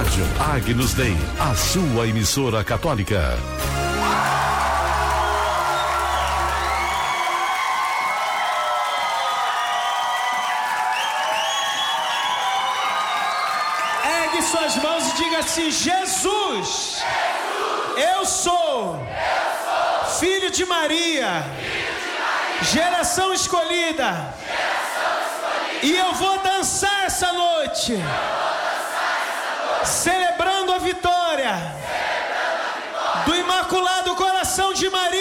Rádio Agnus Dei, a sua emissora católica. Ergue suas mãos e diga assim: Jesus, eu sou filho de Maria, geração escolhida, e eu vou dançar essa noite, celebrando a vitória do Imaculado Coração de Maria.